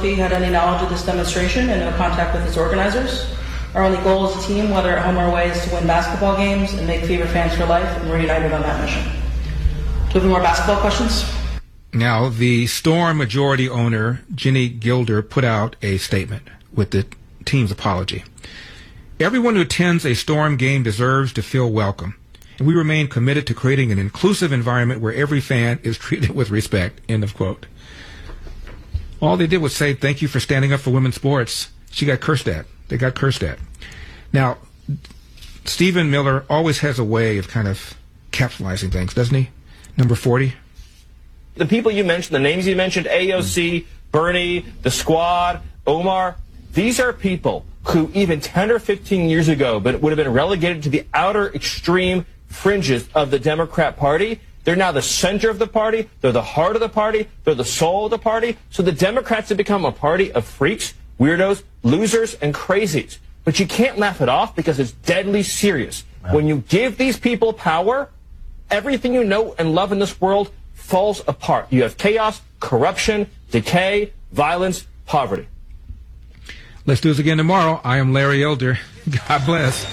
Sophie had any knowledge of this demonstration and no contact with its organizers. Our only goal as a team, whether at home or away, is to win basketball games and make Fever fans for life, and we're united on that mission. Do we have any more basketball questions? Now, the Storm majority owner, Ginny Gilder, put out a statement with the team's apology. Everyone who attends a Storm game deserves to feel welcome, and we remain committed to creating an inclusive environment where every fan is treated with respect, end of quote. All they did was say, thank you for standing up for women's sports. She got cursed at. They got cursed at. Now, Stephen Miller always has a way of kind of capitalizing things, doesn't he? Number 40. The people you mentioned, the names you mentioned, AOC, Bernie, the Squad, Omar, these are people who even 10 or 15 years ago would have been relegated to the outer extreme fringes of the Democrat Party. They're now the center of the party. They're the heart of the party. They're the soul of the party. So the Democrats have become a party of freaks, weirdos, losers, and crazies. But you can't laugh it off because it's deadly serious. When you give these people power, everything you know and love in this world falls apart. You have chaos, corruption, decay, violence, poverty. Let's do this again tomorrow. I am Larry Elder. God bless.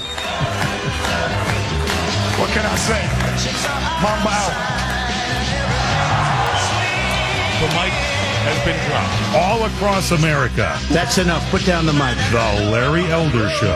What can I say? Mamba out. The mic has been dropped all across America. That's enough. Put down the mic. The Larry Elder Show.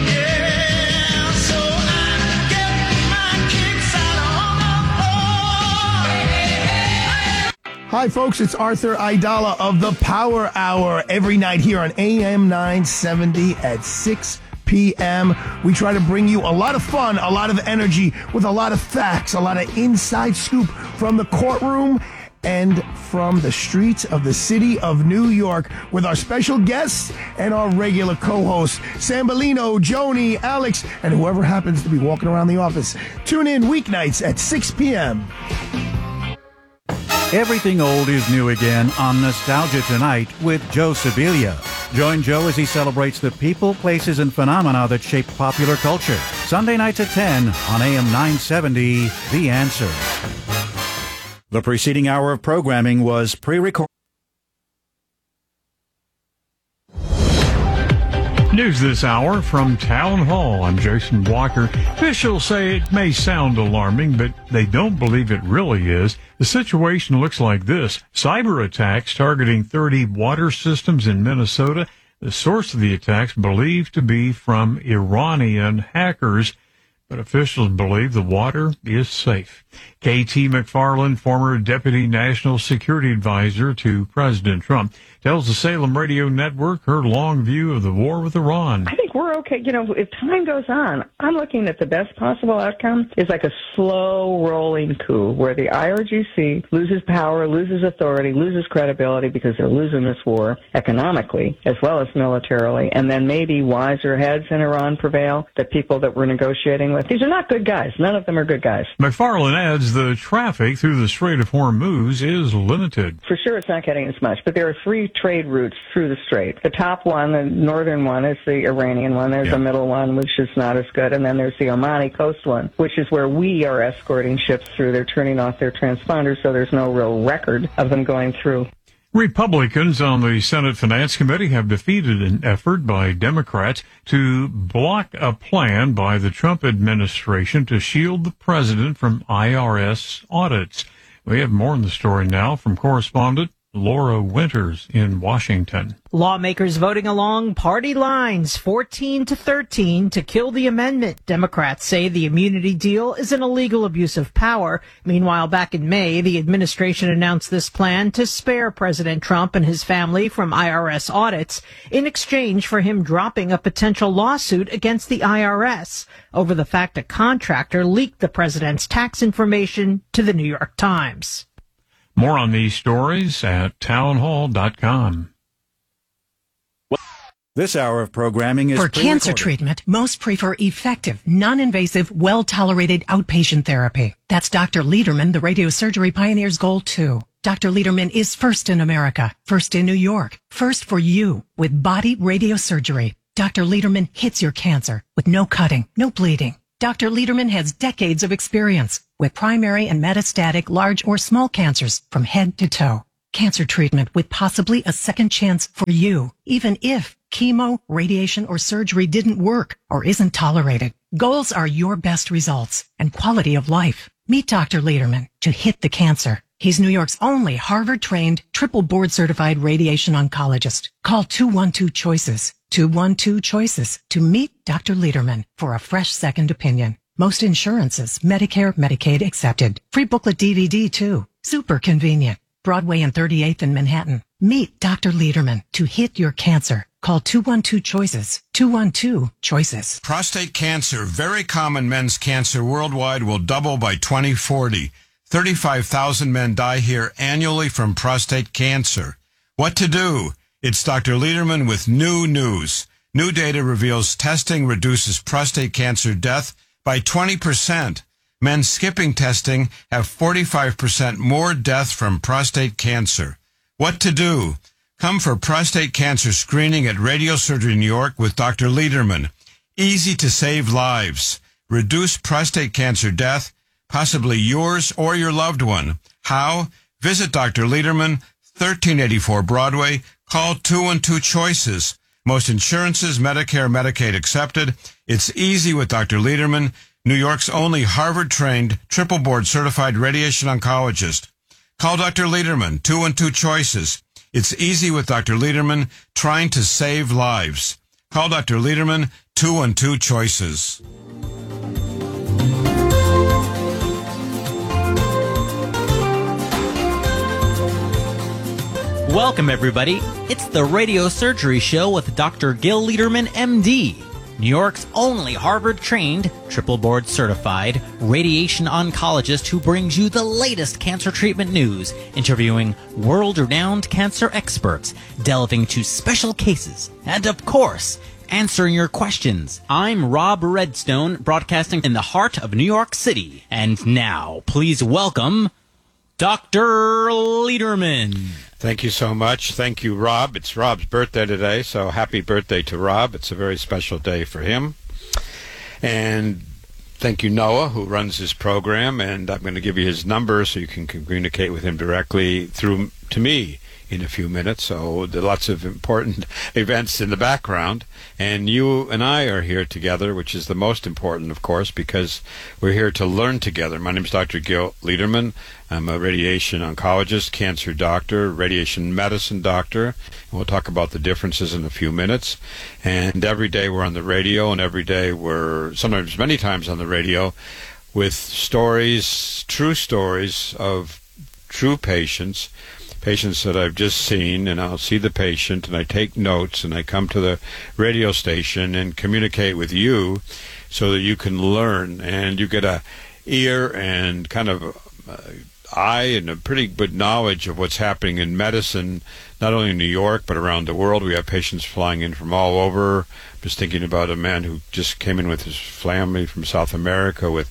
Hi, folks. It's Arthur Aidala of the Power Hour every night here on AM 970 at 6 p.m. We try to bring you a lot of fun, a lot of energy, with a lot of facts, a lot of inside scoop from the courtroom and from the streets of the city of New York with our special guests and our regular co-hosts, Sambolino, Joni, Alex, and whoever happens to be walking around the office. Tune in weeknights at 6 p.m. Everything old is new again on Nostalgia Tonight with Joe Sibilia. Join Joe as he celebrates the people, places, and phenomena that shaped popular culture. Sunday nights at 10 on AM 970, The Answer. The preceding hour of programming was pre-recorded. News this hour from Town Hall. I'm Jason Walker. Officials say it may sound alarming, but they don't believe it really is. The situation looks like this. Cyber attacks targeting 30 water systems in Minnesota. The source of the attacks believed to be from Iranian hackers, but officials believe the water is safe. K.T. McFarland, former Deputy National Security Advisor to President Trump, tells the Salem Radio Network her long view of the war with Iran. I think we're okay. You know, if time goes on, I'm looking at the best possible outcome is like a slow rolling coup where the IRGC loses power, loses authority, loses credibility because they're losing this war economically as well as militarily, and then maybe wiser heads in Iran prevail, the people that we're negotiating with. These are not good guys. None of them are good guys. McFarland adds the traffic through the Strait of Hormuz is limited. For sure it's not getting as much, but there are three trade routes through the strait. The top one, the northern one, is the Iranian one. There's a middle one, which is not as good, and then there's the Omani coast one, which is where we are escorting ships through. They're turning off their transponders, so there's no real record of them going through. Republicans on the Senate Finance Committee have defeated an effort by Democrats to block a plan by the Trump administration to shield the president from IRS audits. We have more in the story now from correspondent Laura Winters in Washington. Lawmakers voting along party lines, 14-13, to kill the amendment. Democrats say the immunity deal is an illegal abuse of power. Meanwhile, back in May, the administration announced this plan to spare President Trump and his family from IRS audits in exchange for him dropping a potential lawsuit against the IRS over the fact a contractor leaked the president's tax information to the New York Times. More on these stories at townhall.com. This hour of programming is for cancer treatment, most prefer effective, non-invasive, well-tolerated outpatient therapy. That's Dr. Lederman, the radiosurgery pioneer's goal, too. Dr. Lederman is first in America, first in New York, first for you with body radiosurgery. Dr. Lederman hits your cancer with no cutting, no bleeding. Dr. Lederman has decades of experience with primary and metastatic large or small cancers from head to toe. cancer treatment with possibly a second chance for you, even if chemo, radiation, or surgery didn't work or isn't tolerated. Goals are your best results and quality of life. Meet Dr. Lederman to hit the cancer. He's New York's only Harvard-trained, triple board-certified radiation oncologist. Call 212-CHOICES, 212-CHOICES to meet Dr. Lederman for a fresh second opinion. Most insurances, Medicare, Medicaid accepted. Free booklet DVD too. Super convenient. Broadway and 38th in Manhattan. Meet Dr. Lederman to hit your cancer. Call 212-CHOICES, 212-CHOICES. Prostate cancer, very common men's cancer worldwide, will double by 2040. 35,000 men die here annually from prostate cancer. What to do? It's Dr. Lederman with new news. New data reveals testing reduces prostate cancer death by 20%. Men skipping testing have 45% more death from prostate cancer. What to do? Come for prostate cancer screening at Radiosurgery New York with Dr. Lederman. Easy to save lives. Reduce prostate cancer death, possibly yours or your loved one. How? Visit Dr. Lederman, 1384 Broadway. Call 212-CHOICES. Most insurances, Medicare, Medicaid accepted. It's easy with Dr. Lederman, New York's only Harvard-trained, triple board-certified radiation oncologist. Call Dr. Lederman, 212-CHOICES. It's easy with Dr. Lederman, trying to save lives. Call Dr. Lederman, 212-CHOICES. Welcome, everybody. It's the Radio Surgery Show with Dr. Gil Lederman, MD, New York's only Harvard-trained, triple board-certified radiation oncologist who brings you the latest cancer treatment news, interviewing world-renowned cancer experts, delving into special cases, and, of course, answering your questions. I'm Rob Redstone, broadcasting in the heart of New York City. And now, please welcome Dr. Lederman. Thank you so much. Thank you, Rob. It's Rob's birthday today, so happy birthday to Rob. It's a very special day for him. And thank you, Noah, who runs this program, and I'm going to give you his number so you can communicate with him directly through to me in a few minutes. So there are lots of important events in the background, and you and I are here together, which is the most important, of course, because we're here to learn together. My name is Dr. Gil Lederman. I'm a radiation oncologist, cancer doctor, radiation medicine doctor, and we'll talk about the differences in a few minutes. And every day we're on the radio, and every day we're sometimes many times on the radio with stories, true stories of true patients that I've just seen, and I'll see the patient, and I take notes, and I come to the radio station and communicate with you so that you can learn, and you get a ear and kind of eye and a pretty good knowledge of what's happening in medicine, not only in New York, but around the world. We have patients flying in from all over. I'm just thinking about a man who just came in with his family from South America with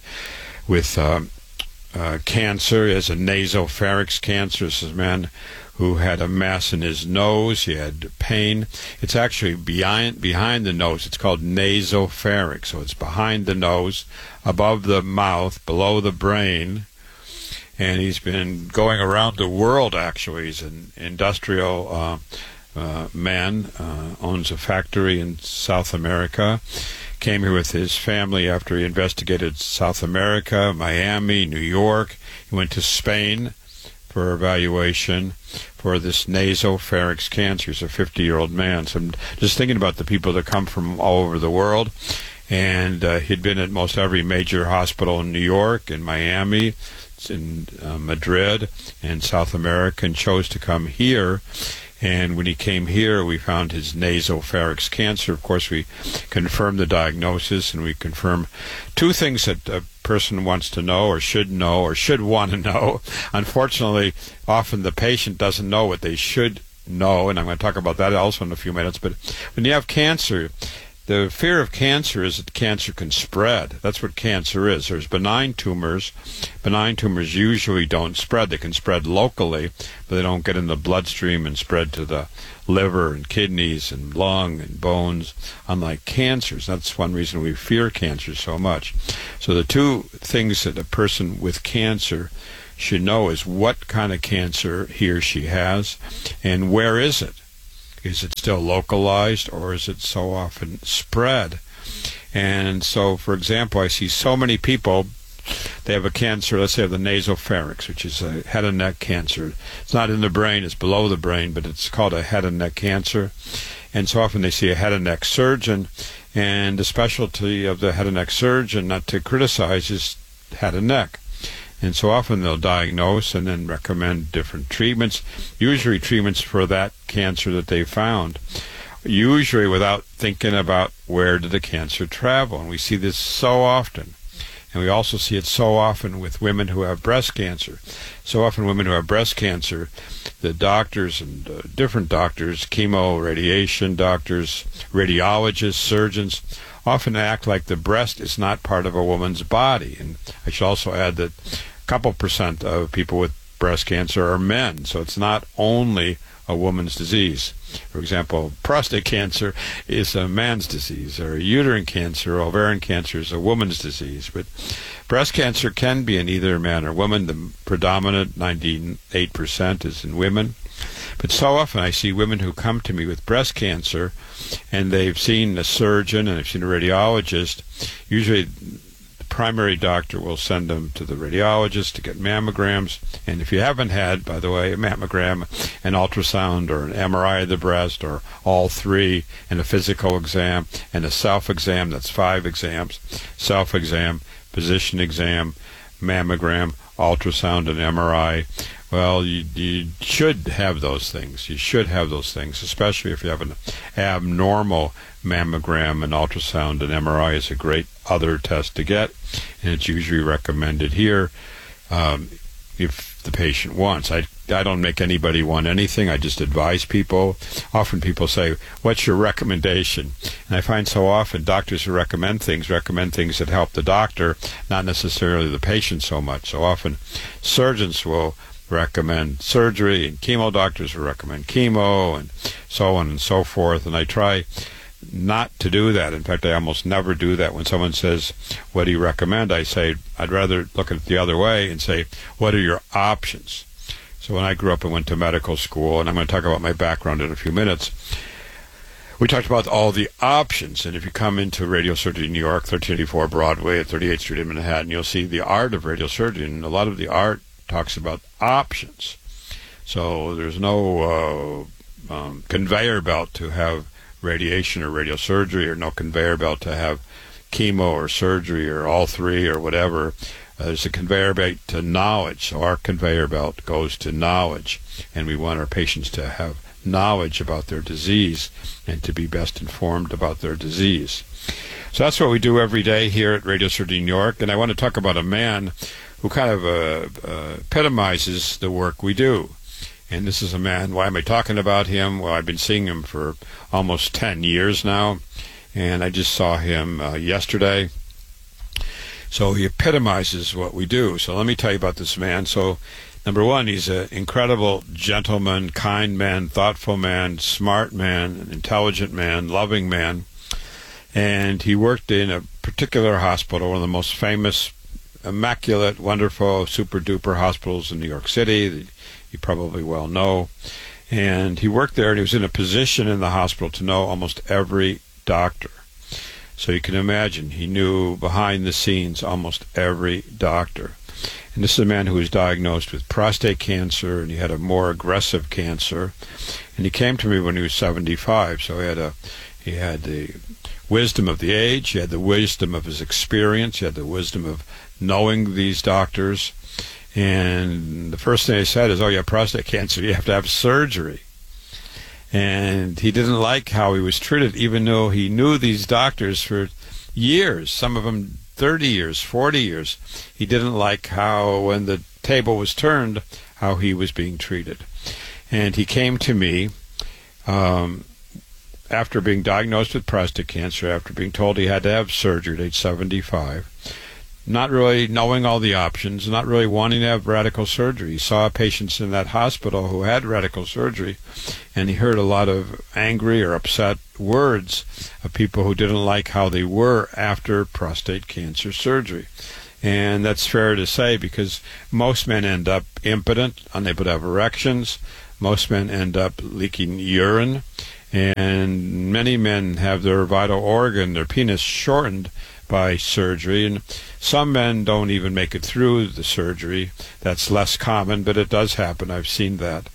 cancer. He has a nasopharynx cancer. This is a man who had a mass in his nose. He had pain. It's actually behind the nose. It's called nasopharynx. So it's behind the nose, above the mouth, below the brain. And he's been going around the world, actually. He's an industrial man, owns a factory in South America. Came here with his family after he investigated South America, Miami, New York. He went to Spain for evaluation for this nasopharynx cancer. He's a 50-year-old man. So I'm just thinking about the people that come from all over the world. And he'd been at most every major hospital in New York, in Miami, in Madrid, and South America, and chose to come here. And when he came here, we found his nasopharynx cancer. Of course, we confirmed the diagnosis, and we confirm two things that a person wants to know or should want to know. Unfortunately, often the patient doesn't know what they should know, and I'm going to talk about that also in a few minutes. But when you have cancer, the fear of cancer is that cancer can spread. That's what cancer is. There's benign tumors. Benign tumors usually don't spread. They can spread locally, but they don't get in the bloodstream and spread to the liver and kidneys and lung and bones, unlike cancers. That's one reason we fear cancer so much. So the two things that a person with cancer should know is what kind of cancer he or she has, and where is it? Is it still localized, or is it so often spread? And so, for example, I see so many people, they have a cancer, let's say of the nasopharynx, which is a head and neck cancer. It's not in the brain, it's below the brain, but it's called a head and neck cancer. And so often they see a head and neck surgeon, and the specialty of the head and neck surgeon, not to criticize, is head and neck. And so often they'll diagnose and then recommend different treatments, usually treatments for that cancer that they found, usually without thinking about where did the cancer travel. And we see this so often. And we also see it so often with women who have breast cancer. So often women who have breast cancer, the doctors and different doctors, chemo, radiation doctors, radiologists, surgeons, often act like the breast is not part of a woman's body. And I should also add that a couple % of people with breast cancer are men, so it's not only a woman's disease. For example, prostate cancer is a man's disease, or uterine cancer, ovarian cancer is a woman's disease. But breast cancer can be in either man or woman. The predominant 98% is in women. But so often I see women who come to me with breast cancer, and they've seen a surgeon and they've seen a radiologist. Usually the primary doctor will send them to the radiologist to get mammograms. And if you haven't had, by the way, a mammogram, an ultrasound, or an MRI of the breast, or all three, and a physical exam, and a self-exam, that's 5 exams, self-exam, physician exam, mammogram, ultrasound, and MRI. Well, you should have those things. You should have those things, especially if you have an abnormal mammogram. An ultrasound and MRI is a great other test to get, and it's usually recommended here if the patient wants. I don't make anybody want anything. I just advise people. Often people say, what's your recommendation? And I find so often doctors who recommend things that help the doctor, not necessarily the patient so much. So often surgeons will recommend surgery, and chemo doctors will recommend chemo, and so on and so forth. And I try not to do that. In fact, I almost never do that. When someone says, what do you recommend? I say, I'd rather look at it the other way and say, what are your options? So when I grew up and went to medical school, and I'm going to talk about my background in a few minutes, we talked about all the options. And if you come into radiosurgery in New York, 1384 Broadway at 38th Street in Manhattan, you'll see the art of radiosurgery, and a lot of the art talks about options. So there's no conveyor belt to have radiation or radiosurgery, or no conveyor belt to have chemo or surgery, or all three, or whatever. There's a conveyor belt to knowledge. So our conveyor belt goes to knowledge, and we want our patients to have knowledge about their disease and to be best informed about their disease. So that's what we do every day here at Radiosurgery New York. And I want to talk about a man who kind of epitomizes the work we do. And this is a man, why am I talking about him? Well, I've been seeing him for almost 10 years now, and I just saw him yesterday. So he epitomizes what we do. So let me tell you about this man. So, number one, he's an incredible gentleman, kind man, thoughtful man, smart man, an intelligent man, loving man. And he worked in a particular hospital, one of the most famous, immaculate, wonderful, super-duper hospitals in New York City that you probably well know. And he worked there, and he was in a position in the hospital to know almost every doctor. So you can imagine, he knew behind the scenes almost every doctor. And this is a man who was diagnosed with prostate cancer, and he had a more aggressive cancer. And he came to me when he was 75, so he had the wisdom of the age, he had the wisdom of his experience, he had the wisdom of knowing these doctors. And the first thing they said is, oh, you have prostate cancer, you have to have surgery. And he didn't like how he was treated, even though he knew these doctors for years, some of them 30 years, 40 years. He didn't like how, when the table was turned, how he was being treated. And he came to me after being diagnosed with prostate cancer, after being told he had to have surgery at age 75, not really knowing all the options, not really wanting to have radical surgery. He saw patients in that hospital who had radical surgery, and he heard a lot of angry or upset words of people who didn't like how they were after prostate cancer surgery. And that's fair to say because most men end up impotent, unable to have erections. Most men end up leaking urine. And many men have their vital organ, their penis, shortened by surgery. And some men don't even make it through the surgery. That's less common, but it does happen. I've seen that.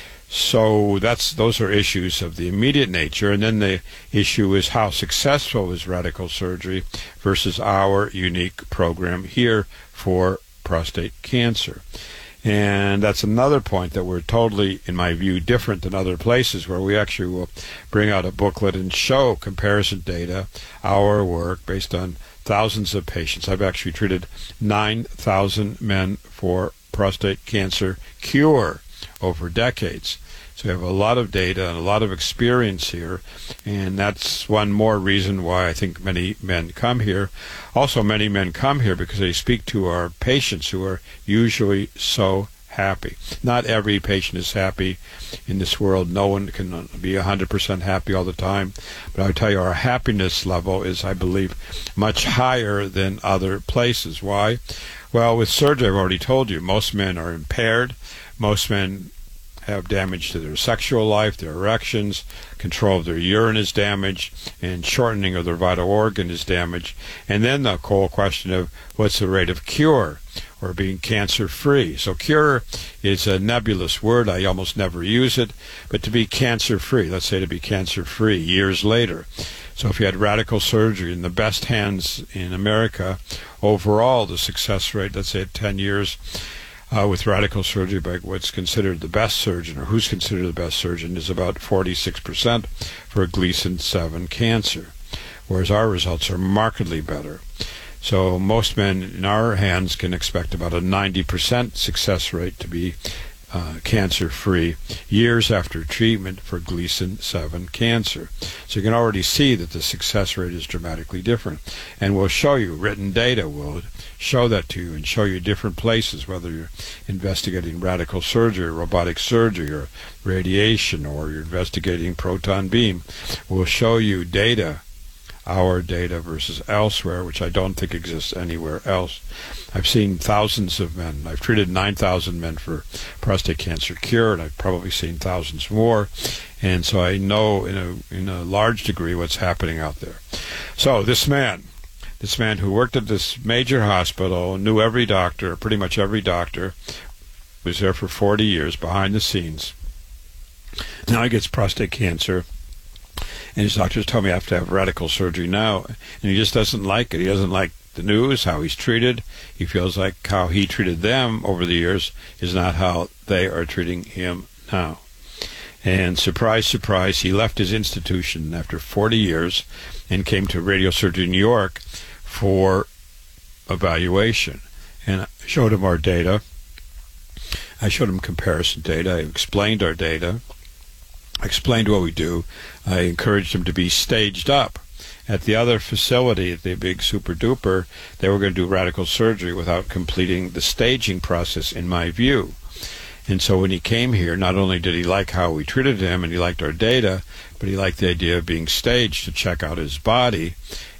So those are issues of the immediate nature. And then the issue is how successful is radical surgery versus our unique program here for prostate cancer. And that's another point that we're totally, in my view, different than other places where we actually will bring out a booklet and show comparison data, our work based on thousands of patients. I've actually treated 9,000 men for prostate cancer cure over decades. So we have a lot of data and a lot of experience here, and that's one more reason why I think many men come here. Also, many men come here because they speak to our patients who are usually so happy. Not every patient is happy in this world. No one can be 100% happy all the time. But I'll tell you, our happiness level is, I believe, much higher than other places. Why? Well, with surgery, I've already told you, most men are impaired. Most men have damage to their sexual life, their erections, control of their urine is damaged, and shortening of their vital organ is damaged. And then the whole question of what's the rate of cure or being cancer-free. So cure is a nebulous word. I almost never use it. But to be cancer-free, let's say to be cancer-free years later. So if you had radical surgery in the best hands in America, overall the success rate, let's say at 10 years, with radical surgery by what's considered the best surgeon, or who's considered the best surgeon, is about 46% for Gleason 7 cancer, whereas our results are markedly better. So most men in our hands can expect about a 90% success rate to be cancer-free years after treatment for Gleason 7 cancer. So you can already see that the success rate is dramatically different. And we'll show you, written data will show that to you and show you different places, whether you're investigating radical surgery, robotic surgery, or radiation, or you're investigating proton beam. We'll show you data, our data versus elsewhere, which I don't think exists anywhere else. I've seen thousands of men. I've treated 9,000 men for prostate cancer cure, and I've probably seen thousands more. And so I know in a large degree what's happening out there. So this man who worked at this major hospital, knew every doctor, pretty much every doctor, was there for 40 years behind the scenes. Now he gets prostate cancer. And his doctors told me I have to have radical surgery now. And he just doesn't like it. He doesn't like the news, how he's treated. He feels like how he treated them over the years is not how they are treating him now. And surprise, surprise, he left his institution after 40 years and came to Radiosurgery New York for evaluation. And I showed him our data. I showed him comparison data. I explained our data. I explained what we do. I encouraged him to be staged up. At the other facility, at the big Super Duper, they were going to do radical surgery without completing the staging process, in my view. And so when he came here, not only did he like how we treated him and he liked our data, but he liked the idea of being staged to check out his body.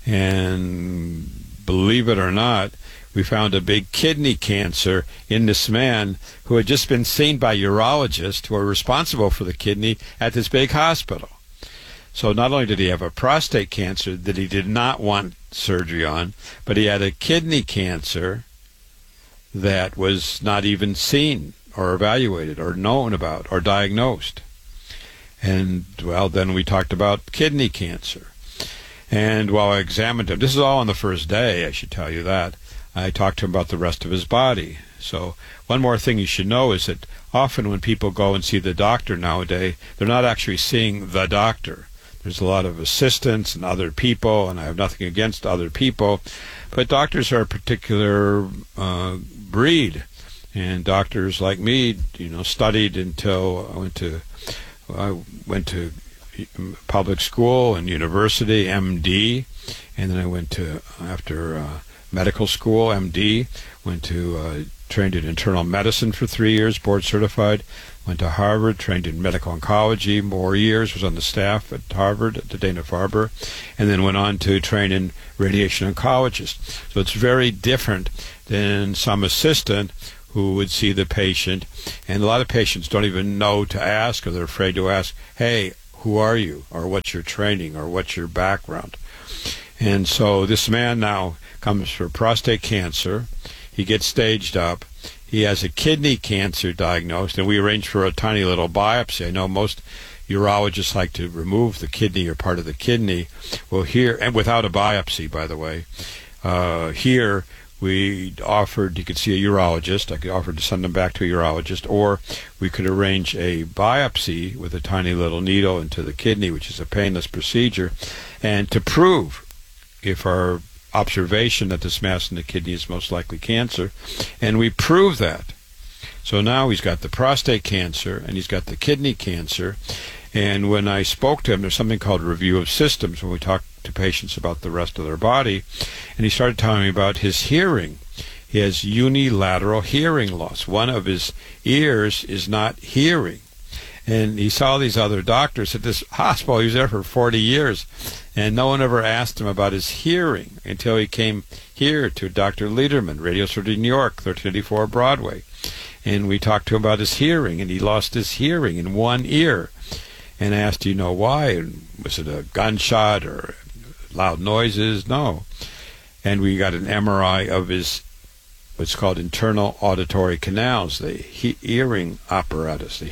And believe it or not, we found a big kidney cancer in this man who had just been seen by urologists who are responsible for the kidney at this big hospital. So not only did he have a prostate cancer that he did not want surgery on, but he had a kidney cancer that was not even seen or evaluated or known about or diagnosed. And, well, then we talked about kidney cancer. And while I examined him, this is all on the first day, I should tell you that, I talked to him about the rest of his body. So one more thing you should know is that often when people go and see the doctor nowadays, they're not actually seeing the doctor. There's a lot of assistants and other people, and I have nothing against other people, but doctors are a particular breed. And doctors like me, studied until I went to public school and university, MD, and then I went to, after medical school, MD, went to trained in internal medicine for 3 years, board certified, went to Harvard, trained in medical oncology, more years, was on the staff at Harvard, at the Dana-Farber, and then went on to train in radiation oncologist. So it's very different than some assistant who would see the patient, and a lot of patients don't even know to ask, or they're afraid to ask, hey, who are you, or what's your training, or what's your background? And so this man now comes for prostate cancer. He gets staged up. He has a kidney cancer diagnosed, and we arranged for a tiny little biopsy. I know most urologists like to remove the kidney or part of the kidney. Well, here, and without a biopsy, by the way, here we offered, you could see a urologist. I could offer to send them back to a urologist, or we could arrange a biopsy with a tiny little needle into the kidney, which is a painless procedure, and to prove if our observation that this mass in the kidney is most likely cancer, and we prove that. So now he's got the prostate cancer and he's got the kidney cancer, and when I spoke to him, there's something called review of systems when we talk to patients about the rest of their body, and he started telling me about his hearing. He has unilateral hearing loss. One of his ears is not hearing. And he saw these other doctors at this hospital. He was there for 40 years, and no one ever asked him about his hearing until he came here to Dr. Lederman, Radio Surgery New York, 1384 Broadway. And we talked to him about his hearing, and he lost his hearing in one ear. And I asked, do you know why? And was it a gunshot or loud noises? No. And we got an MRI of his what's called internal auditory canals, the hearing apparatus,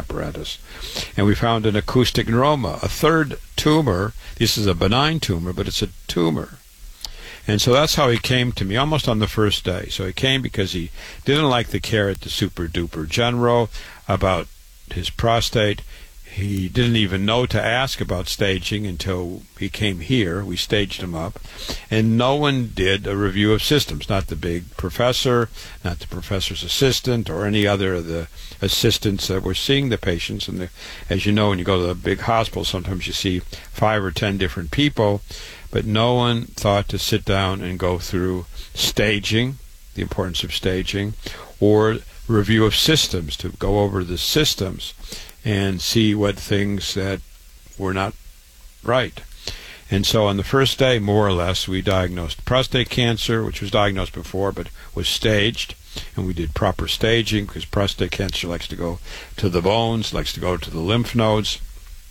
and we found an acoustic neuroma, a third tumor. This is a benign tumor, but it's a tumor. And so that's how he came to me, almost on the first day. So he came because he didn't like the care at the Super Duper General about his prostate. He didn't even know to ask about staging until he came here. We staged him up. And no one did a review of systems, not the big professor, not the professor's assistant, or any other of the assistants that were seeing the patients. And as you know, when you go to the big hospital, sometimes you see 5 or 10 different people. But no one thought to sit down and go through staging, the importance of staging, or review of systems, to go over the systems and see what things that were not right. And so on the first day, more or less, we diagnosed prostate cancer, which was diagnosed before but was staged, and we did proper staging because prostate cancer likes to go to the bones, likes to go to the lymph nodes.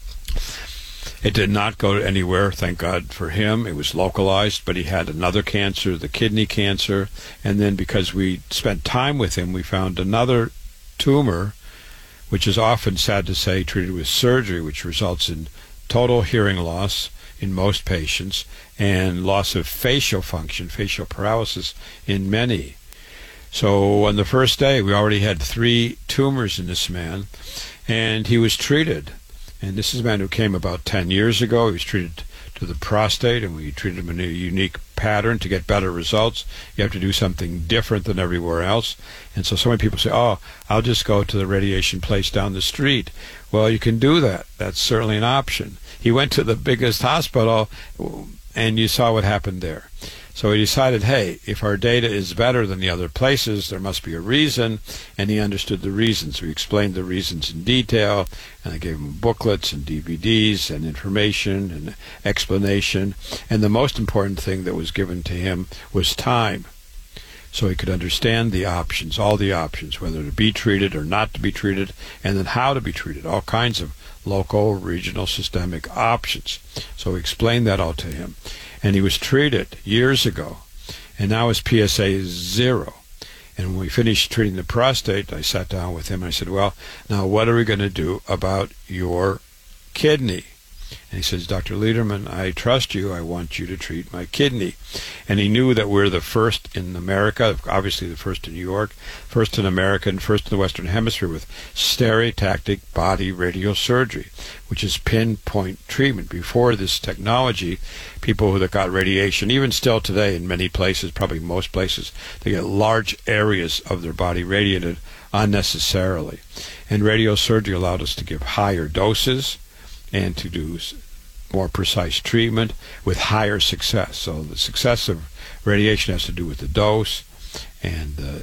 It did not go anywhere, thank God for him. It was localized, but he had another cancer, the kidney cancer, and then because we spent time with him, we found another tumor, which is often, sad to say, treated with surgery, which results in total hearing loss in most patients and loss of facial function, facial paralysis in many. So on the first day, we already had 3 tumors in this man, and he was treated. And this is a man who came about 10 years ago. He was treated to the prostate, and we treated him in a unique pattern to get better results. You have to do something different than everywhere else. And so many people say, oh, I'll just go to the radiation place down the street. Well, you can do that. That's certainly an option. He went to the biggest hospital, and you saw what happened there. So he decided, hey, if our data is better than the other places, there must be a reason, and he understood the reasons. We explained the reasons in detail, and I gave him booklets and DVDs and information and explanation, and the most important thing that was given to him was time, so he could understand the options, all the options, whether to be treated or not to be treated, and then how to be treated, all kinds of local, regional, systemic options. So we explained that all to him. And he was treated years ago, and now his PSA is 0. And when we finished treating the prostate, I sat down with him and I said, well, now what are we going to do about your kidney? And he says, Dr. Lederman, I trust you. I want you to treat my kidney. And he knew that we're the first in America, obviously the first in New York, first in America, and first in the Western Hemisphere with stereotactic body radiosurgery, which is pinpoint treatment. Before this technology, people that got radiation, even still today in many places, probably most places, they get large areas of their body radiated unnecessarily. And radiosurgery allowed us to give higher doses and to do more precise treatment with higher success. So the success of radiation has to do with the dose and the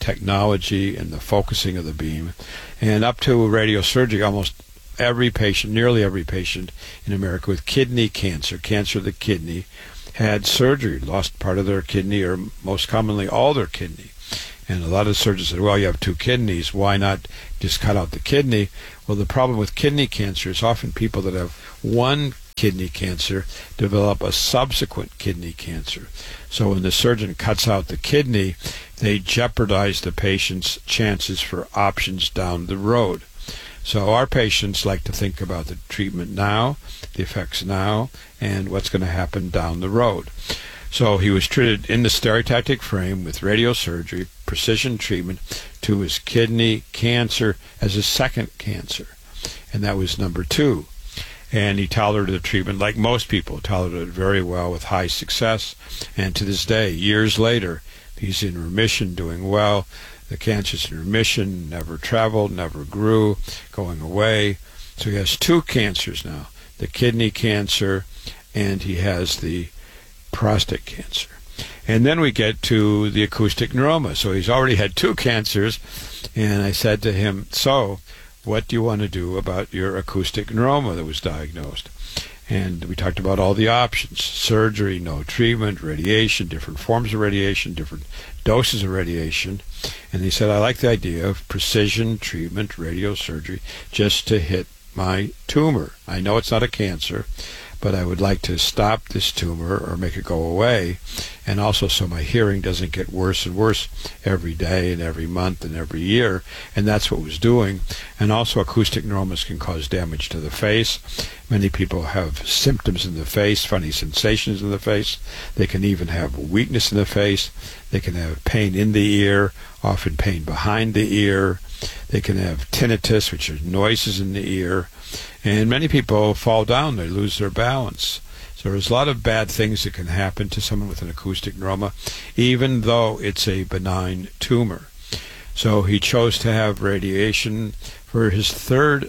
technology and the focusing of the beam. And up to radiosurgery, almost every patient, nearly every patient in America with kidney cancer, cancer of the kidney, had surgery, lost part of their kidney or most commonly all their kidney. And a lot of surgeons said, well, you have two kidneys, why not just cut out the kidney? Well, the problem with kidney cancer is often people that have one kidney cancer develop a subsequent kidney cancer. So when the surgeon cuts out the kidney, they jeopardize the patient's chances for options down the road. So our patients like to think about the treatment now, the effects now, and what's going to happen down the road. So he was treated in the stereotactic frame with radiosurgery, precision treatment to his kidney cancer as a second cancer. And that was number 2. And he tolerated the treatment like most people, tolerated it very well with high success. And to this day, years later, he's in remission, doing well. The cancer's in remission, never traveled, never grew, going away. So he has 2 cancers now, the kidney cancer and he has the prostate cancer. And then we get to the acoustic neuroma. So he's already had 2 cancers. And I said to him, so what do you want to do about your acoustic neuroma that was diagnosed? And we talked about all the options: surgery, no treatment, radiation, different forms of radiation, different doses of radiation. And he said, I like the idea of precision treatment, radiosurgery, just to hit my tumor. I know it's not a cancer, but I would like to stop this tumor or make it go away, and also so my hearing doesn't get worse and worse every day and every month and every year. And that's what it was doing. And also acoustic neuromas can cause damage to the face. Many people have symptoms in the face, funny sensations in the face. They can even have weakness in the face. They can have pain in the ear, often pain behind the ear. They can have tinnitus, which are noises in the ear. And many people fall down, they lose their balance. So there's a lot of bad things that can happen to someone with an acoustic neuroma, even though it's a benign tumor. So he chose to have radiation for his 3rd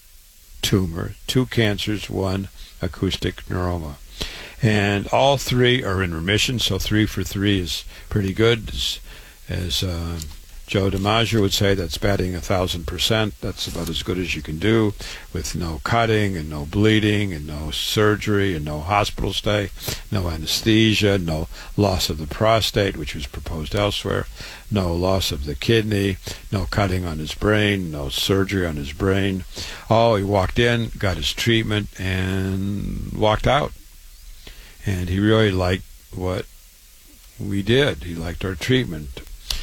tumor, 2 cancers, 1 acoustic neuroma. And all 3 are in remission, so 3 for 3 is pretty good. As Joe DiMaggio would say, that's batting 1,000%. That's about as good as you can do, with no cutting and no bleeding and no surgery and no hospital stay, no anesthesia, no loss of the prostate, which was proposed elsewhere, no loss of the kidney, no cutting on his brain, no surgery on his brain. Oh, he walked in, got his treatment, and walked out. And he really liked what we did. He liked our treatment.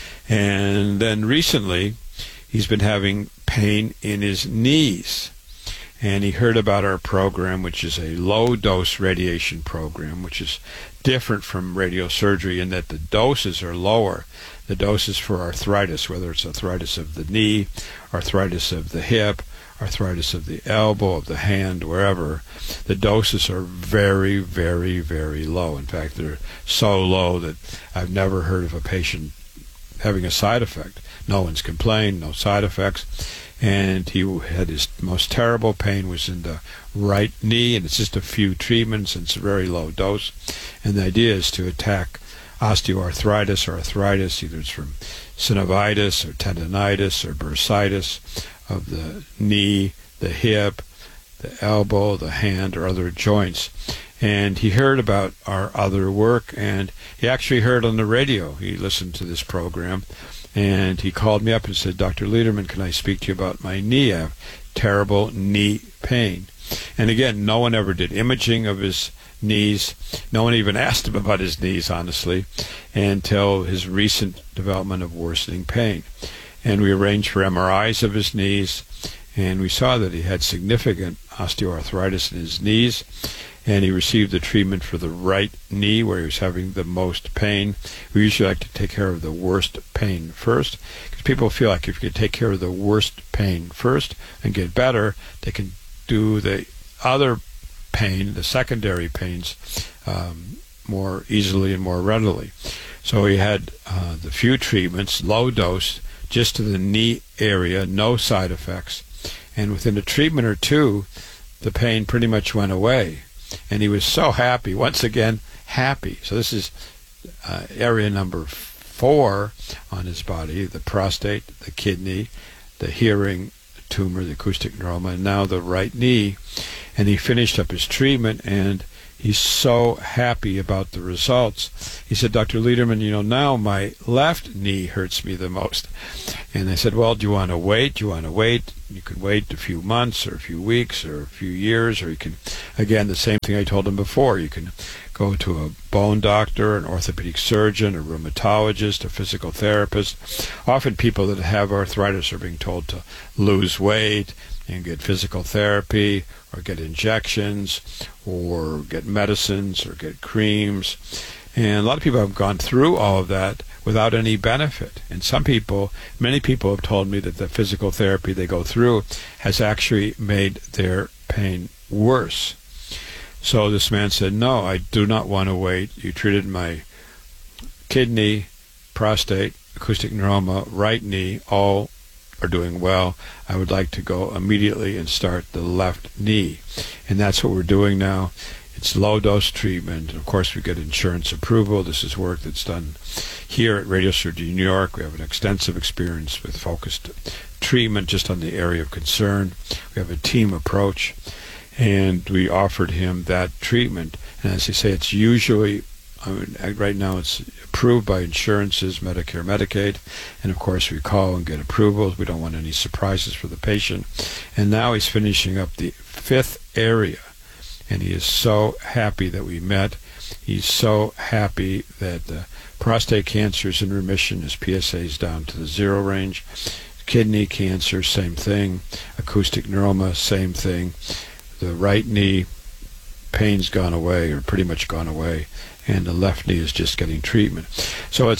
And then recently, he's been having pain in his knees. And he heard about our program, which is a low-dose radiation program, which is different from radiosurgery in that the doses are lower. The doses for arthritis, whether it's arthritis of the knee, arthritis of the hip, arthritis of the elbow, of the hand, wherever, the doses are very, very, very low. In fact, they're so low that I've never heard of a patient having a side effect. No one's complained, no side effects. And he had his most terrible pain was in the right knee, and it's just a few treatments, and it's a very low dose. And the idea is to attack osteoarthritis or arthritis, either it's from synovitis or tendonitis or bursitis of the knee, the hip, the elbow, the hand, or other joints. And he heard about our other work, and he actually heard on the radio. He listened to this program, and he called me up and said, Dr. Lederman, can I speak to you about my knee? I have terrible knee pain. And again, no one ever did imaging of his knees. No one even asked him about his knees, honestly, until his recent development of worsening pain. And we arranged for MRIs of his knees, and we saw that he had significant osteoarthritis in his knees. And he received the treatment for the right knee where he was having the most pain. We usually like to take care of the worst pain first, because people feel like if you take care of the worst pain first and get better, they can do the other pain, the secondary pains, more easily and more readily. So he had the few treatments, low dose, just to the knee area, no side effects. And within a treatment or 2, the pain pretty much went away. And he was so happy, once again, happy. So this is area number 4 on his body: the prostate, the kidney, the hearing tumor, the acoustic neuroma, and now the right knee. And he finished up his treatment, and he's so happy about the results. He said, Dr. Lederman, now my left knee hurts me the most. And I said, well, do you want to wait? Do you want to wait? You can wait a few months or a few weeks or a few years, or you can, again, the same thing I told him before. You can go to a bone doctor, an orthopedic surgeon, a rheumatologist, a physical therapist. Often people that have arthritis are being told to lose weight and get physical therapy or get injections or get medicines or get creams. And a lot of people have gone through all of that without any benefit. And many people have told me that the physical therapy they go through has actually made their pain worse. So this man said, no, I do not want to wait. You treated my kidney, prostate, acoustic neuroma, right knee, all are doing well. I would like to go immediately and start the left knee. And that's what we're doing now. It's low-dose treatment. Of course, we get insurance approval. This is work that's done here at Radiosurgery New York. We have an extensive experience with focused treatment just on the area of concern. We have a team approach, and we offered him that treatment. And as I say, it's usually, right now it's approved by insurances, Medicare, Medicaid, and of course we call and get approvals. We don't want any surprises for the patient. And now he's finishing up the 5th area, and he is so happy that we met. He's so happy that the prostate cancer is in remission. His PSA is down to the 0 range. Kidney cancer, same thing. Acoustic neuroma, same thing. The right knee, pain's gone away, or pretty much gone away, and the left knee is just getting treatment. So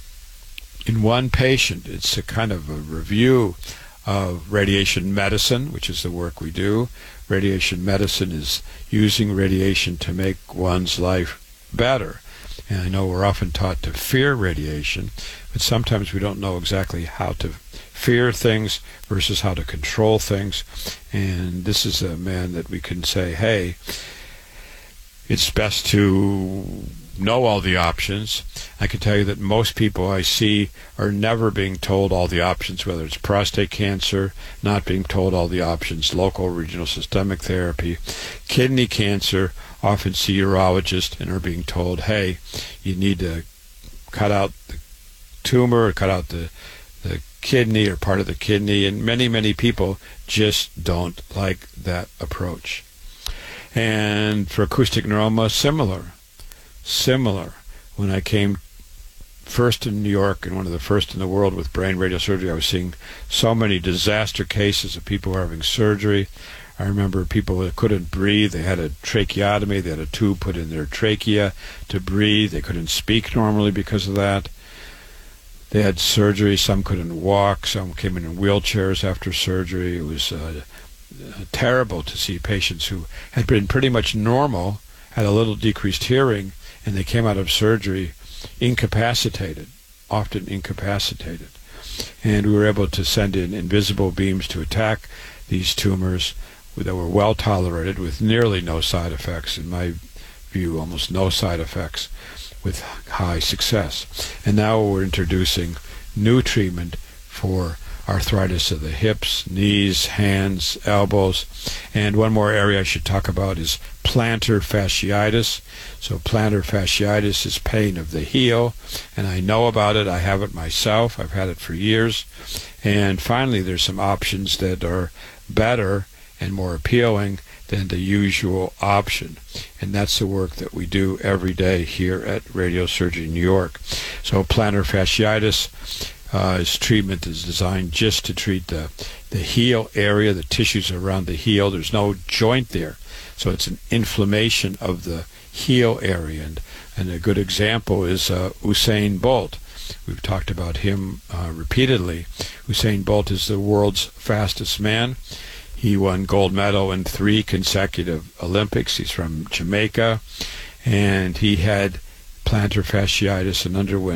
in one patient, it's a kind of a review of radiation medicine, which is the work we do. Radiation medicine is using radiation to make one's life better. And I know we're often taught to fear radiation, but sometimes we don't know exactly how to fear things versus how to control things. And this is a man that we can say, hey, it's best to know all the options. I can tell you that most people I see are never being told all the options, whether it's prostate cancer, not being told all the options, local, regional, systemic therapy. Kidney cancer, often see urologists and are being told, hey, you need to cut out the tumor or cut out the kidney or part of the kidney, and many, many people just don't like that approach. And for acoustic neuroma, similar. When I came first in New York and one of the first in the world with brain radiosurgery, I was seeing so many disaster cases of people who were having surgery. I remember people that couldn't breathe. They had a tracheotomy. They had a tube put in their trachea to breathe. They couldn't speak normally because of that. They had surgery. Some couldn't walk. Some came in wheelchairs after surgery. It was terrible to see patients who had been pretty much normal, had a little decreased hearing, and they came out of surgery incapacitated, often incapacitated. And we were able to send in invisible beams to attack these tumors that were well tolerated with nearly no side effects, in my view, almost no side effects, with high success. And now we're introducing new treatment for arthritis of the hips, knees, hands, elbows. And one more area I should talk about is plantar fasciitis. So plantar fasciitis is pain of the heel, and I know about it. I have it myself. I've had it for years. And finally, there's some options that are better and more appealing than the usual option. And that's the work that we do every day here at Radiosurgery New York. So plantar fasciitis his treatment is designed just to treat the heel area, the tissues around the heel. There's no joint there, so it's an inflammation of the heel area. And a good example is Usain Bolt. We've talked about him repeatedly. Usain Bolt is the world's fastest man. He won gold medal in 3 consecutive Olympics. He's from Jamaica, and he had plantar fasciitis and underwent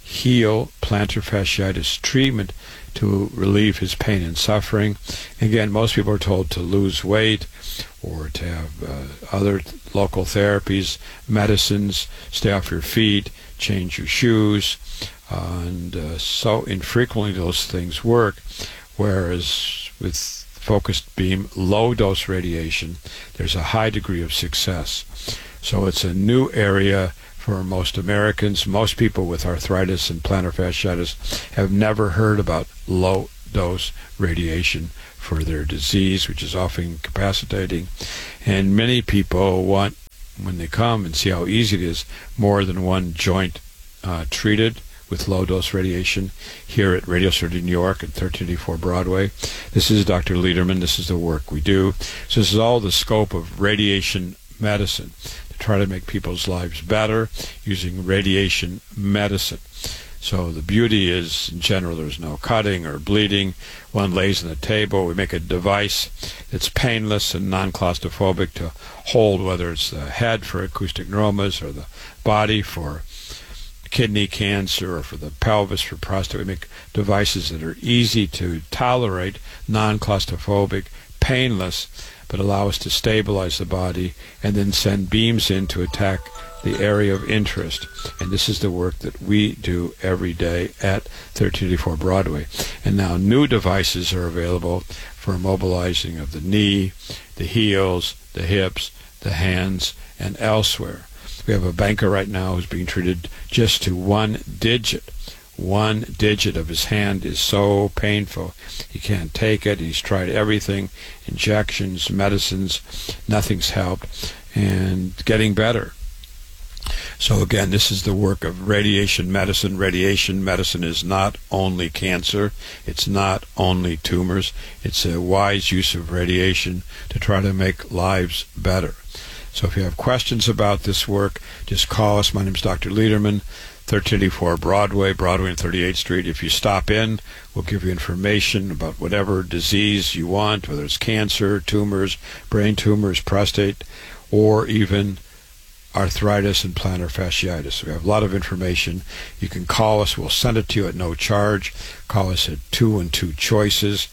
heel plantar fasciitis treatment to relieve his pain and suffering. Again, most people are told to lose weight or to have other local therapies, medicines, stay off your feet, change your shoes, and so infrequently those things work, whereas with focused beam low-dose radiation, there's a high degree of success. So it's a new area for most Americans. Most people with arthritis and plantar fasciitis have never heard about low-dose radiation for their disease, which is often incapacitating. And many people want, when they come and see how easy it is, more than one joint treated with low-dose radiation here at Radio Surgery New York at 1384 Broadway. This is Dr. Lederman. This is the work we do. So this is all the scope of radiation medicine, to try to make people's lives better using radiation medicine. So the beauty is, in general, there's no cutting or bleeding. One lays on the table. We make a device that's painless and non-claustrophobic to hold, whether it's the head for acoustic neuromas or the body for kidney cancer or for the pelvis for prostate. We make devices that are easy to tolerate, non-claustrophobic, painless, but allow us to stabilize the body and then send beams in to attack the area of interest. And this is the work that we do every day at 1384 Broadway. And now new devices are available for immobilizing of the knee, the heels, the hips, the hands, and elsewhere. We have a banker right now who's being treated just to one digit. One digit of his hand is so painful. He can't take it. He's tried everything, injections, medicines, nothing's helped, and getting better. So again, this is the work of radiation medicine. Radiation medicine is not only cancer. It's not only tumors. It's a wise use of radiation to try to make lives better. So if you have questions about this work, just call us. My name is Dr. Lederman, 1384 Broadway, Broadway and 38th Street. If you stop in, we'll give you information about whatever disease you want, whether it's cancer, tumors, brain tumors, prostate, or even arthritis and plantar fasciitis. We have a lot of information. You can call us. We'll send it to you at no charge. Call us at 212-CHOICES,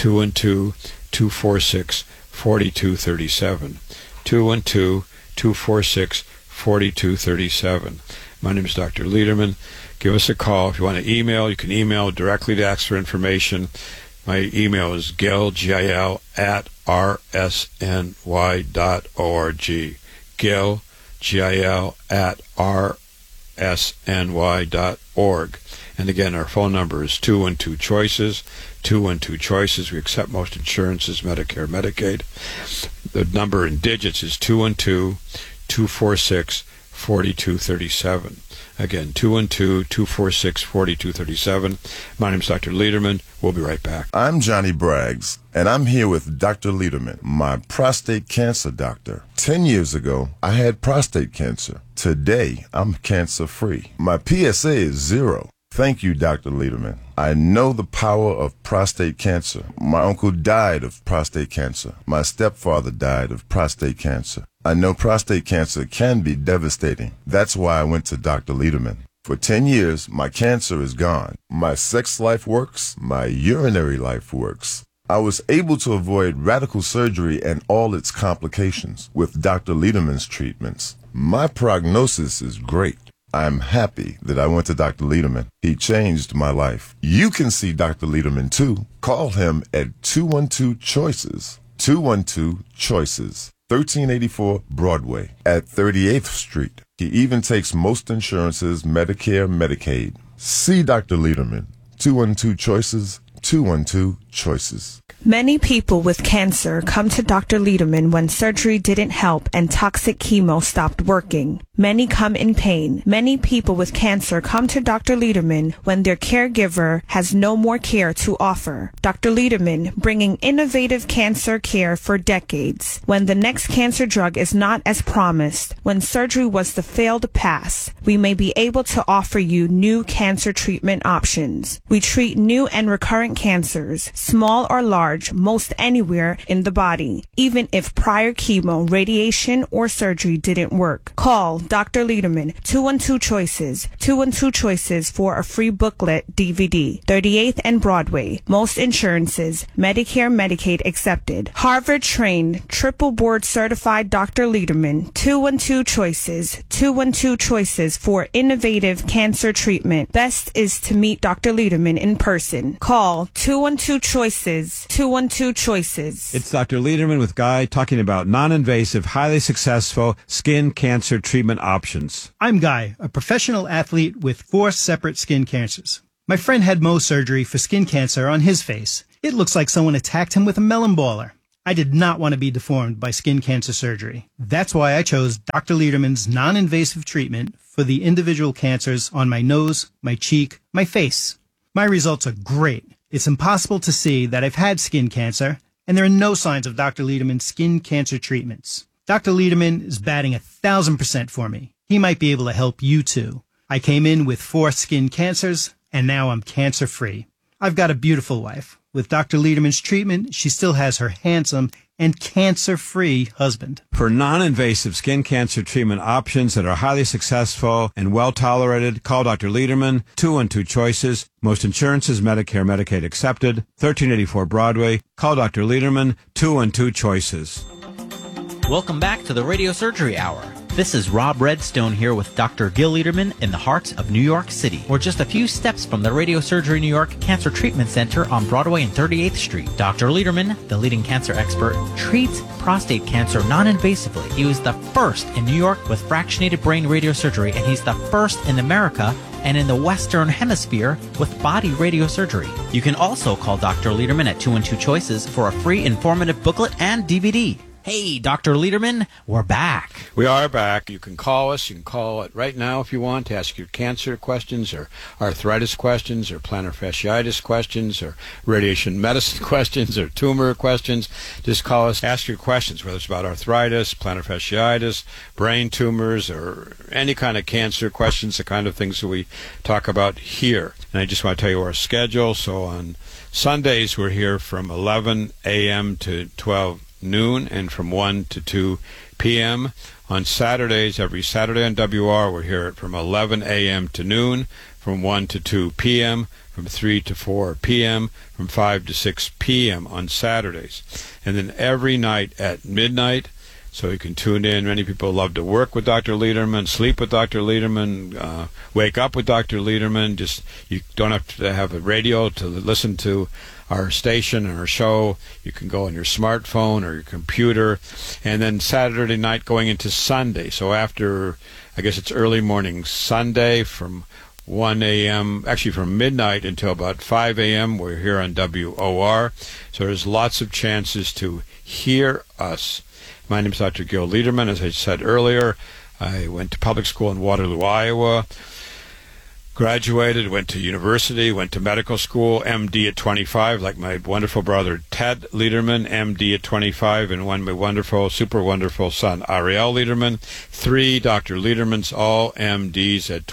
212-246-4237. 212-246-4237. My name is Dr. Lederman. Give us a call. If you want to email, you can email directly to ask for information. My email is gil, G-I-L, @rsny.org. Gil, G-I-L, @rsny.org. And again, our phone number is 212-CHOICES, 212-CHOICES. We accept most insurances, Medicare, Medicaid. The number in digits is 212-246-4237. Again, 212-246-4237. My name is Dr. Lederman. We'll be right back. I'm Johnny Braggs, and I'm here with Dr. Lederman, my prostate cancer doctor. 10 years ago, I had prostate cancer. Today, I'm cancer-free. My PSA is 0. Thank you, Dr. Lederman. I know the power of prostate cancer. My uncle died of prostate cancer. My stepfather died of prostate cancer. I know prostate cancer can be devastating. That's why I went to Dr. Lederman. For 10 years, my cancer is gone. My sex life works. My urinary life works. I was able to avoid radical surgery and all its complications with Dr. Lederman's treatments. My prognosis is great. I'm happy that I went to Dr. Lederman. He changed my life. You can see Dr. Lederman too. Call him at 212-CHOICES. 212-CHOICES. 1384 Broadway at 38th Street. He even takes most insurances, Medicare, Medicaid. See Dr. Lederman. 212-CHOICES. 212-CHOICES. Many people with cancer come to Dr. Lederman when surgery didn't help and toxic chemo stopped working. Many come in pain. Many people with cancer come to Dr. Lederman when their caregiver has no more care to offer. Dr. Lederman, bringing innovative cancer care for decades. When the next cancer drug is not as promised, when surgery was the failed pass, we may be able to offer you new cancer treatment options. We treat new and recurrent cancers, small or large, most anywhere in the body, even if prior chemo, radiation, or surgery didn't work. Call Dr. Lederman, 212 Choices. 212 Choices for a free booklet DVD. 38th and Broadway. Most insurances. Medicare, Medicaid accepted. Harvard-trained, triple board certified Dr. Lederman. 212 Choices. 212 Choices for innovative cancer treatment. Best is to meet Dr. Lederman in person. Call 212 Choices. 212 Choices. It's Dr. Lederman with Guy talking about non-invasive, highly successful skin cancer treatment options. I'm Guy, a professional athlete with 4 separate skin cancers. My friend had Mohs surgery for skin cancer on his face. It looks like someone attacked him with a melon baller. I did not want to be deformed by skin cancer surgery. That's why I chose Dr. Lederman's non-invasive treatment for the individual cancers on my nose, my cheek, my face. My results are great. It's impossible to see that I've had skin cancer, and there are no signs of Dr. Lederman's skin cancer treatments. Dr. Lederman is batting 1,000% for me. He might be able to help you too. I came in with 4 skin cancers, and now I'm cancer-free. I've got a beautiful wife. With Dr. Lederman's treatment, she still has her handsome and cancer-free husband. For non-invasive skin cancer treatment options that are highly successful and well-tolerated, call Dr. Lederman, 212 Choices. Most insurances, Medicare, Medicaid accepted. 1384 Broadway. Call Dr. Lederman, 212 Choices. Welcome back to the Radio Surgery Hour. This is Rob Redstone here with Dr. Gil Lederman in the heart of New York City. We're just a few steps from the Radio Surgery New York Cancer Treatment Center on Broadway and 38th Street. Dr. Lederman, the leading cancer expert, treats prostate cancer non-invasively. He was the first in New York with fractionated brain radiosurgery, and he's the first in America and in the Western Hemisphere with body radiosurgery. You can also call Dr. Lederman at 212 Choices for a free informative booklet and DVD. Hey, Dr. Lederman, we're back. We are back. You can call us. You can call it right now if you want to ask your cancer questions or arthritis questions or plantar fasciitis questions or radiation medicine questions or tumor questions. Just call us. Ask your questions, whether it's about arthritis, plantar fasciitis, brain tumors, or any kind of cancer questions, the kind of things that we talk about here. And I just want to tell you our schedule. So on Sundays, we're here from 11 a.m. to 12 noon and from 1 to 2 p.m. On Saturdays, every Saturday on WR, we're here from 11 a.m. to noon, from 1 to 2 p.m., from 3 to 4 p.m., from 5 to 6 p.m. on Saturdays. And then every night at midnight, so you can tune in. Many people love to work with Dr. Lederman, sleep with Dr. Lederman, wake up with Dr. Lederman. Just you don't have to have a radio to listen to our station and our show. You can go on your smartphone or your computer. And then Saturday night going into Sunday. So after, I guess it's early morning Sunday from 1 a.m., actually from midnight until about 5 a.m., we're here on WOR. So there's lots of chances to hear us. My name is Dr. Gil Lederman. As I said earlier, I went to public school in Waterloo, Iowa. Graduated, went to university, went to medical school, MD at 25, like my wonderful brother Ted Lederman, MD at 25, and my wonderful, super wonderful son Ariel Lederman. 3 Dr. Ledermans, all MDs at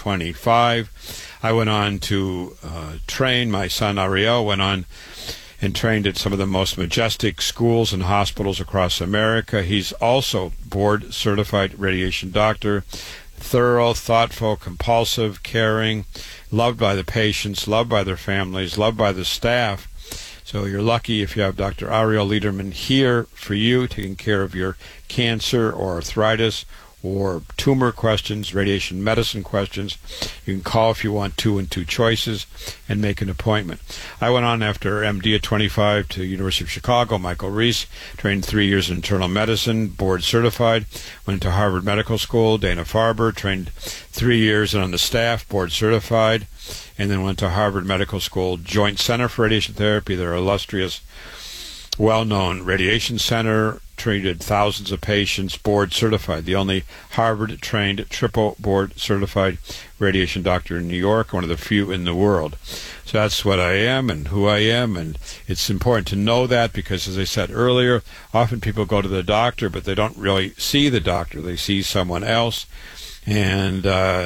25. I went on to train. My son Ariel went on and trained at some of the most majestic schools and hospitals across America. He's also board-certified radiation doctor. Thorough, thoughtful, compulsive, caring, loved by the patients, loved by their families, loved by the staff. So you're lucky if you have Dr. Ariel Lederman here for you, taking care of your cancer or arthritis or tumor questions, radiation medicine questions. You can call if you want 212 Choices and make an appointment. I went on after MD at 25 to University of Chicago, Michael Reese, trained 3 years in internal medicine, board certified, went to Harvard Medical School, Dana-Farber, trained 3 years on the staff, board certified, and then went to Harvard Medical School Joint Center for Radiation Therapy, their illustrious, well-known radiation center, treated thousands of patients, board certified, the only Harvard-trained triple board certified radiation doctor in New York, one of the few in the world. So that's what I am and who I am, and it's important to know that because, as I said earlier, often people go to the doctor, but they don't really see the doctor. They see someone else, and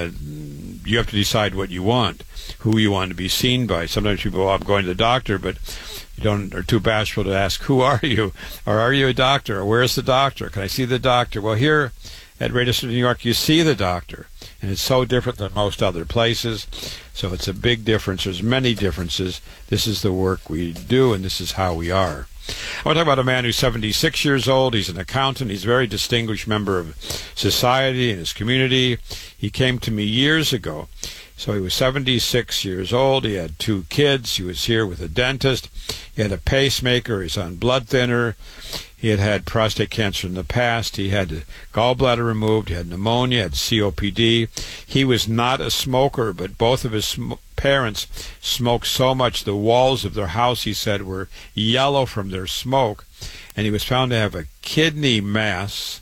you have to decide what you want, who you want to be seen by. Sometimes people, I'm going to the doctor, but you are too bashful to ask, who are you? Or are you a doctor? Or where's the doctor? Can I see the doctor? Well, here at Radio City, New York, you see the doctor, and it's so different than most other places. So it's a big difference. There's many differences. This is the work we do, and this is how we are. I want to talk about a man who's 76 years old. He's an accountant. He's a very distinguished member of society and his community. He came to me years ago. So he was 76 years old. He had 2 kids. He was here with a dentist. He had a pacemaker. He's on blood thinner. He had had prostate cancer in the past. He had a gallbladder removed. He had pneumonia, had COPD. He was not a smoker, but both of his parents smoked so much the walls of their house, he said, were yellow from their smoke. And he was found to have a kidney mass,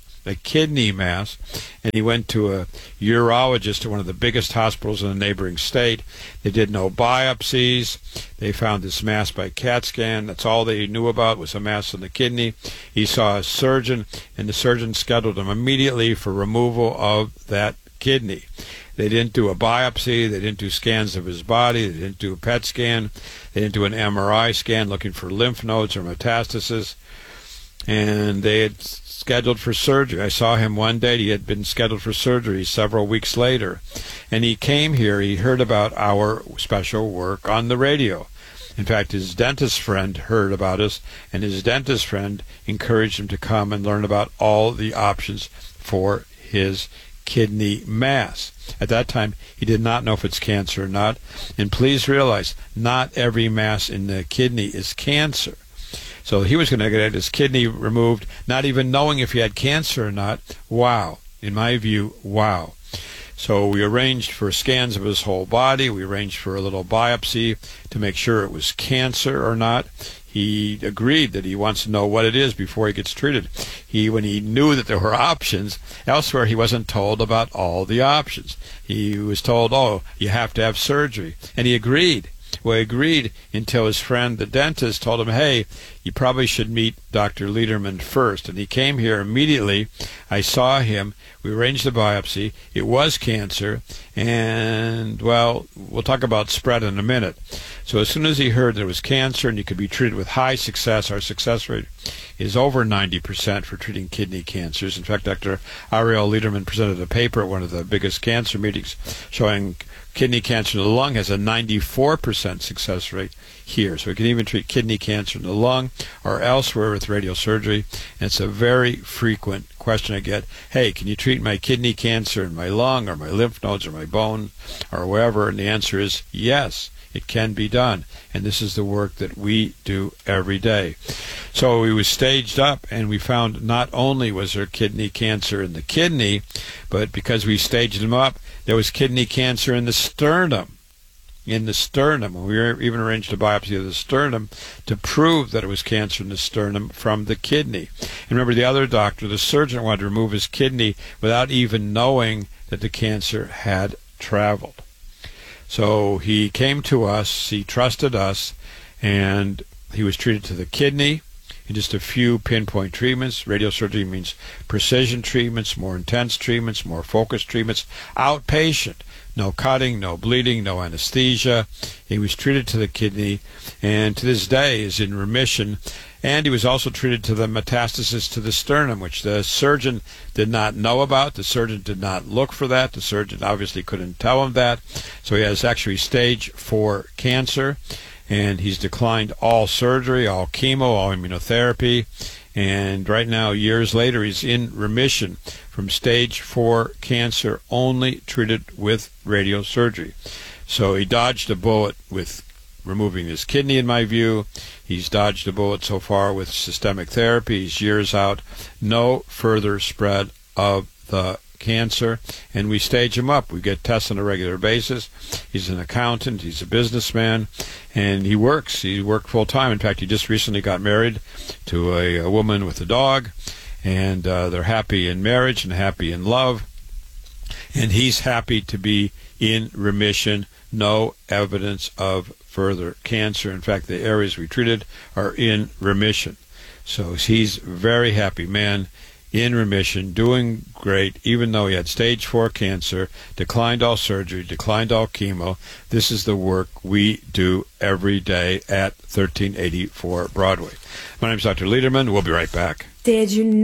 and he went to a urologist at one of the biggest hospitals in the neighboring state. They did no biopsies. They found this mass by CAT scan. That's all they knew about was a mass in the kidney. He saw a surgeon, and the surgeon scheduled him immediately for removal of that kidney. They didn't do a biopsy. They didn't do scans of his body. They didn't do a PET scan. They didn't do an MRI scan looking for lymph nodes or metastasis. And they had scheduled for surgery. I saw him one day. He had been scheduled for surgery several weeks later. And he came here. He heard about our special work on the radio. In fact, his dentist friend heard about us, and his dentist friend encouraged him to come and learn about all the options for his kidney mass. At that time, he did not know if it's cancer or not. And please realize, not every mass in the kidney is cancer. So he was going to get his kidney removed, not even knowing if he had cancer or not. Wow. In my view, wow. So we arranged for scans of his whole body. We arranged for a little biopsy to make sure it was cancer or not. He agreed that he wants to know what it is before he gets treated. When he knew that there were options, elsewhere he wasn't told about all the options. He was told, oh, you have to have surgery. And he agreed. Well, he agreed until his friend, the dentist, told him, hey, you probably should meet Dr. Lederman first. And he came here immediately. I saw him. We arranged the biopsy. It was cancer. And, well, we'll talk about spread in a minute. So as soon as he heard there was cancer and you could be treated with high success, our success rate is over 90% for treating kidney cancers. In fact, Dr. Ariel Lederman presented a paper at one of the biggest cancer meetings showing kidney cancer in the lung has a 94% success rate here. So we can even treat kidney cancer in the lung or elsewhere with radiosurgery. And it's a very frequent question I get. Hey, can you treat my kidney cancer in my lung or my lymph nodes or my bone or wherever? And the answer is yes. It can be done, and this is the work that we do every day. So he was staged up, and we found not only was there kidney cancer in the kidney, but because we staged him up, there was kidney cancer in the sternum. In the sternum. We even arranged a biopsy of the sternum to prove that it was cancer in the sternum from the kidney. And remember, the other doctor, the surgeon, wanted to remove his kidney without even knowing that the cancer had traveled. So he came to us, he trusted us, and he was treated to the kidney in just a few pinpoint treatments. Radiosurgery means precision treatments, more intense treatments, more focused treatments, outpatient. No cutting, no bleeding, no anesthesia. He was treated to the kidney, and to this day is in remission. And he was also treated to the metastasis to the sternum, which the surgeon did not know about. The surgeon did not look for that. The surgeon obviously couldn't tell him that. So he has actually stage 4 cancer, and he's declined all surgery, all chemo, all immunotherapy. And right now, years later, he's in remission from stage 4 cancer, only treated with radiosurgery. So he dodged a bullet with removing his kidney, in my view. He's dodged a bullet so far with systemic therapy. He's years out. No further spread of the cancer. And we stage him up. We get tests on a regular basis. He's an accountant. He's a businessman. And he works. He worked full time. In fact, he just recently got married to a woman with a dog. And they're happy in marriage and happy in love. And he's happy to be in remission. No evidence of further cancer. In fact, the areas we treated are in remission. So he's a very happy man, in remission, doing great, even though he had stage 4 cancer, declined all surgery, declined all chemo. This is the work we do every day at 1384 Broadway. My name is Dr. Lederman. We'll be right back. Did you